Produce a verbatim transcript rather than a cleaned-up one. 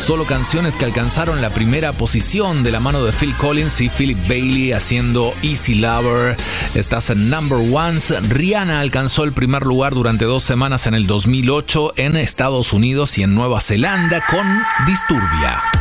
Solo canciones que alcanzaron la primera posición de la mano de Phil Collins y Philip Bailey haciendo Easy Lover. Estás en Number Ones. Rihanna alcanzó el primer lugar durante dos semanas en el dos mil ocho en Estados Unidos y en Nueva Zelanda con Disturbia.